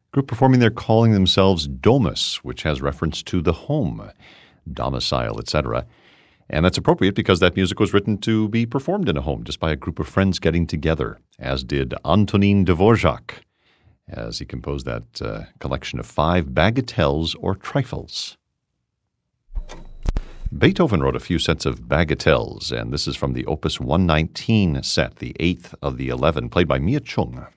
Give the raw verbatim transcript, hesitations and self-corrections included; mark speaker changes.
Speaker 1: Group performing there calling themselves Domus, which has reference to the home, domicile, et cetera. And that's appropriate because that music was written to be performed in a home, just by a group of friends getting together, as did Antonin Dvorak, as he composed that uh, collection of five bagatelles or trifles. Beethoven wrote a few sets of bagatelles, and this is from the Opus one nineteen set, the eighth of the eleven, played by Mia Chung.